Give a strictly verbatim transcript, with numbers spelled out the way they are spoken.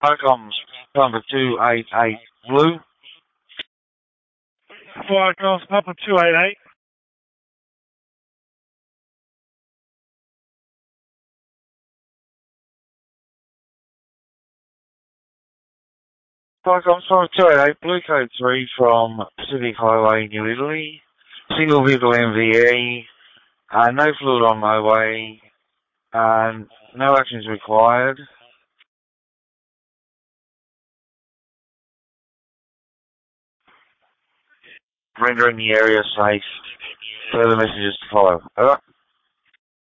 Icons number two eight eight blue. Icons number two eight eight. Icons number two eight eight blue code three from Pacific Highway, New Italy. Single vehicle M V E. Uh, no fluid on motorway. And no actions required. Rendering the area safe. Further messages to follow. Over.